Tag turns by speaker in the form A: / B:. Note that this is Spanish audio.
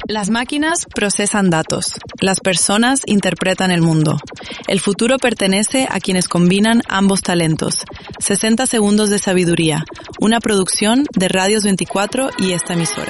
A: Las máquinas procesan datos. Las personas interpretan el mundo. El futuro pertenece a quienes combinan ambos talentos. 60 segundos de sabiduría. Una producción de Radios 24 y esta emisora.